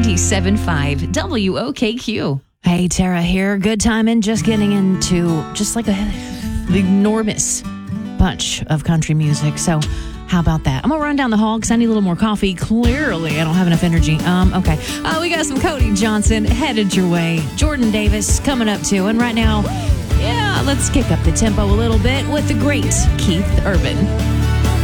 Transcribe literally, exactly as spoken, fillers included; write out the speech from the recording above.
ninety-seven point five W O K Q. Hey, Tara here. Good time and just getting into just like a enormous bunch of country music. So how about that? I'm going to run down the hall because I need a little more coffee. Clearly, I don't have enough energy. Um, okay. Uh, we got some Cody Johnson headed your way. Jordan Davis coming up too. And right now, yeah, let's kick up the tempo a little bit with the great Keith Urban.